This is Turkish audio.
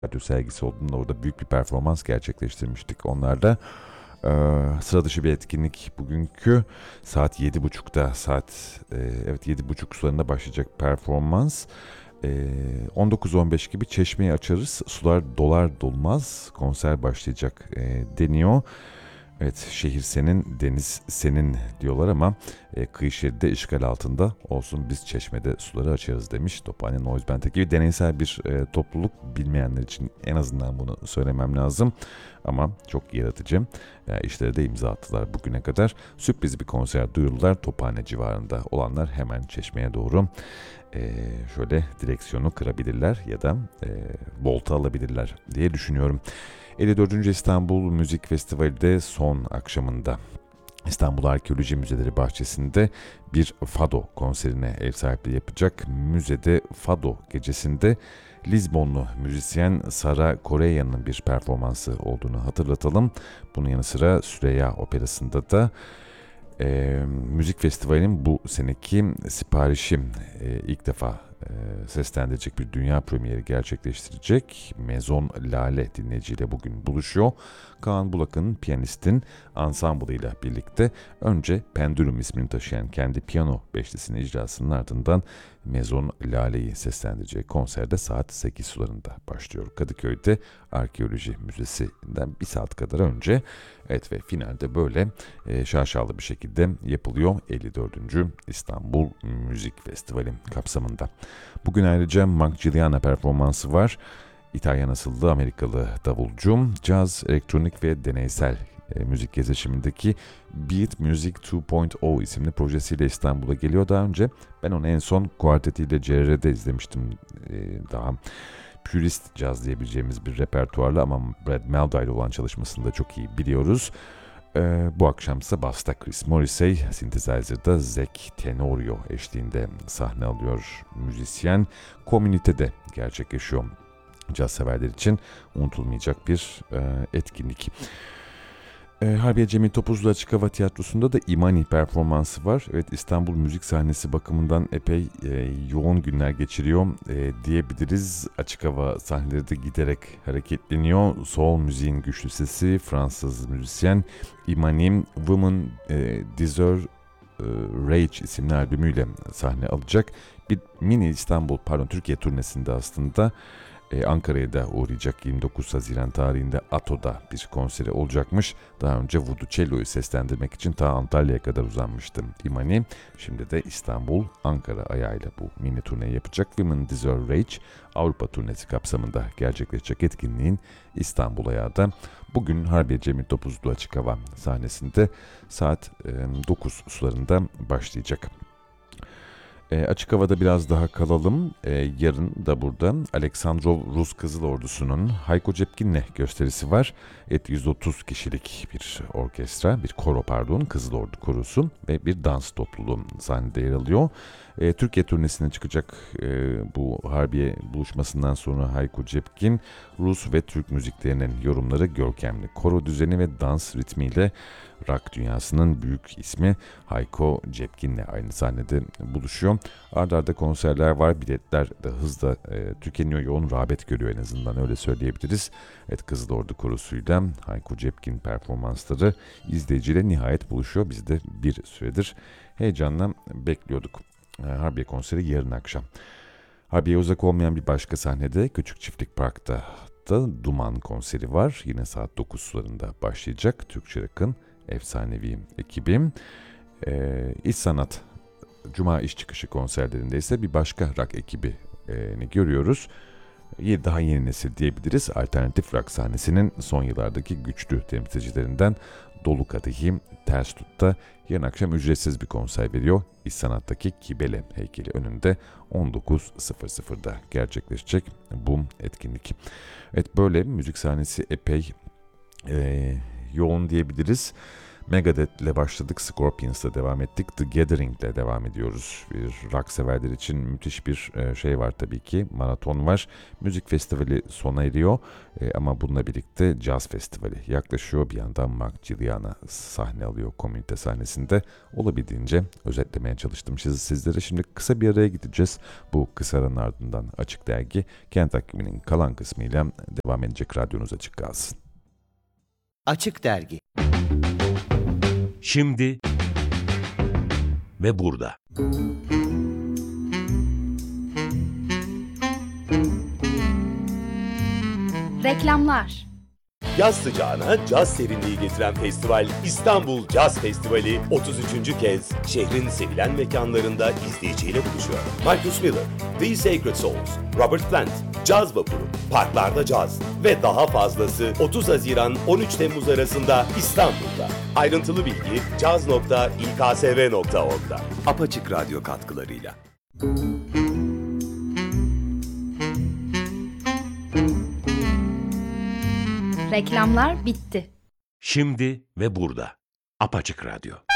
radyo sergisi olduğunda orada büyük bir performans gerçekleştirmiştik onlarda. Sıra dışı bir etkinlik bugünkü saat 7.30'da evet 7.30 sularında başlayacak performans. 19.15 gibi çeşmeyi açarız. Sular dolar dolmaz konser başlayacak deniyor. Evet, şehir senin, deniz senin diyorlar ama kıyı şeridi de işgal altında olsun, biz çeşmede suları açarız demiş Tophane Noise Band ekibi. Deneysel bir topluluk, bilmeyenler için en azından bunu söylemem lazım. Ama çok yaratıcı işlere de imza attılar bugüne kadar. Sürpriz bir konser duyurdular. Tophane civarında olanlar hemen çeşmeye doğru şöyle direksiyonu kırabilirler ya da volta alabilirler diye düşünüyorum. 54. İstanbul Müzik Festivali de son akşamında İstanbul Arkeoloji Müzeleri bahçesinde bir Fado konserine ev sahipliği yapacak. Müzede Fado gecesinde Lizbonlu müzisyen Sara Correa'nın bir performansı olduğunu hatırlatalım. Bunun yanı sıra Süreyya Operası'nda da müzik festivalinin bu seneki siparişi ilk defa seslendirecek bir dünya premieri gerçekleştirecek. Maison Lale dinleyiciyle bugün buluşuyor. Kaan Bulak'ın, piyanistin ensemblıyla birlikte önce Pendulum ismini taşıyan kendi piyano beşlisini icrasının ardından Maison Lale'yi seslendireceği konserde saat 8 sularında başlıyor. Kadıköy'de Arkeoloji Müzesi'nden bir saat kadar önce. Evet, ve finalde böyle şaşalı bir şekilde yapılıyor 54. İstanbul Müzik Festivali kapsamında. Bugün ayrıca Mark Giuliana performansı var. İtalyan asıllı Amerikalı davulcu, caz, elektronik ve deneysel müzik gezişimindeki Beat Music 2.0 isimli projesiyle İstanbul'a geliyor. Daha önce ben onu en son kuartetiyle CRR'de izlemiştim. Daha purist caz diyebileceğimiz bir repertuarla, ama Brad Mehldau ile olan çalışmasını da çok iyi biliyoruz. Bu akşam ise Basta Chris Morrissey, Synthesizer'da Zach Tenorio eşliğinde sahne alıyor müzisyen. Komünitede gerçekleşiyor. Caz severler için unutulmayacak bir etkinlik. Harbiye Cemil Topuzlu Açık Hava Tiyatrosu'nda da İmani performansı var. Evet, İstanbul müzik sahnesi bakımından epey yoğun günler geçiriyor diyebiliriz. Açık hava sahneleri de giderek hareketleniyor. Soul müziğin güçlü sesi Fransız müzisyen İmani, Women Deserve Rage isimli albümüyle sahne alacak. Bir mini Türkiye turnesinde aslında Ankara'ya da uğrayacak. 29 Haziran tarihinde Ato'da bir konseri olacakmış. Daha önce Voodoo Cello'yu seslendirmek için ta Antalya'ya kadar uzanmıştım İmani. Şimdi de İstanbul, Ankara ayağıyla bu mini turneyi yapacak. Women Deserve Rage Avrupa turnesi kapsamında gerçekleşecek etkinliğin İstanbul ayağı da bugün Harbiye Cemil Topuzlu Açık Hava sahnesinde saat 9 sularında başlayacak. Açık havada biraz daha kalalım. Yarın da burada Aleksandrov Rus Kızıl Ordusu'nun Hayko Cepkin'le gösterisi var. 130 kişilik bir orkestra, bir koro pardon, Kızıl Ordu Korosu ve bir dans topluluğu sahnede yer alıyor. Türkiye turnesine çıkacak bu Harbiye buluşmasından sonra Hayko Cepkin, Rus ve Türk müziklerinin yorumları, görkemli koro düzeni ve dans ritmiyle rock dünyasının büyük ismi Hayko Cepkin'le aynı sahnede buluşuyor. Arda arda konserler var, biletler de hızla tükeniyor, yoğun rağbet görüyor, en azından öyle söyleyebiliriz. Evet, Kızıl Ordu Korosu'yla Hayko Cepkin performansları izleyiciyle nihayet buluşuyor. Biz de bir süredir heyecanla bekliyorduk. Harbiye konseri yarın akşam. Harbiye uzak olmayan bir başka sahnede Küçük Çiftlik Park'ta da Duman konseri var. Yine saat 9 sularında başlayacak. Türkçe Rock'ın efsanevi ekibim. İş Sanat Cuma iş çıkışı konserlerinde ise bir başka rock ekibini görüyoruz. Daha yeni nesil diyebiliriz. Alternatif rock sahnesinin son yıllardaki güçlü temsilcilerinden Dolu Kadehim Ters Tut'ta yarın akşam ücretsiz bir konser veriyor. İş Sanat'taki Kibele heykeli önünde 19.00'da gerçekleşecek bu etkinlik. Evet, böyle müzik sahnesi epey yoğun diyebiliriz. Megadeth ile başladık, Scorpions'la devam ettik, The Gathering ile devam ediyoruz. Bir rock severler için müthiş bir şey var tabii ki, maraton var. Müzik festivali sona eriyor ama bununla birlikte Caz Festivali yaklaşıyor. Bir yandan Mark Giliana sahne alıyor komünite sahnesinde. Olabildiğince özetlemeye çalıştım sizlere. Şimdi kısa bir araya gideceğiz. Bu kısa aranın ardından Açık Dergi Kent Takvimi'nin kalan kısmıyla devam edecek, radyonuz açık kalsın. Açık Dergi. Şimdi ve burada. Reklamlar. Yaz sıcağına caz serinliği getiren festival İstanbul Caz Festivali 33. kez şehrin sevilen mekanlarında izleyiciyle buluşuyor. Marcus Miller, The Sacred Souls, Robert Plant, Caz Vapuru, Parklarda Caz ve daha fazlası 30 Haziran 13 Temmuz arasında İstanbul'da. Ayrıntılı bilgi caz.ilksv.org'da. Apaçık Radyo katkılarıyla. Reklamlar bitti. Şimdi ve burada. Apaçık Radyo.